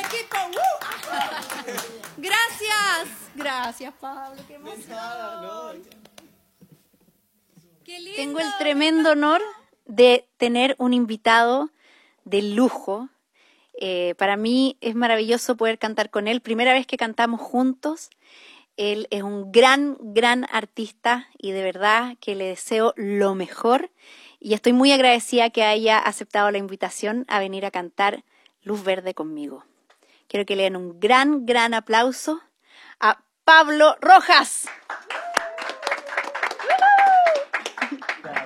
equipo. Gracias, Pablo. Qué emoción. Qué lindo. Tengo el tremendo honor de tener un invitado de lujo. Para mí es maravilloso poder cantar con él. Primera vez que cantamos juntos. Él es un gran artista y de verdad que le deseo lo mejor. Y estoy muy agradecida que haya aceptado la invitación a venir a cantar Luz Verde conmigo. Quiero que le den un gran aplauso a Pablo Rojas.